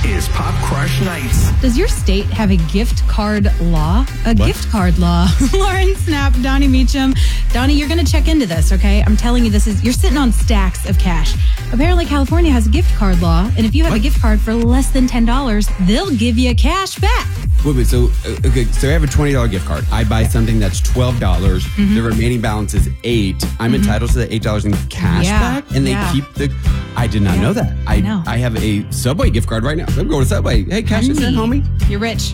is Pop Crush Nights. Does your state have a gift card law? Gift card law. Lauren Snap, Donnie Meacham. Donnie, you're going to check into this, okay? I'm telling you, you're sitting on stacks of cash. Apparently, California has a gift card law, and if you have a gift card for less than $10, they'll give you cash back. Wait, so I have a $20 gift card. I buy something that's $12. The remaining balance is $8. I'm entitled to the $8 in cash back, and they keep the... I did not know that. I have a Subway gift card right now. I'm going to Subway. Hey, cash is in, homie. You're rich.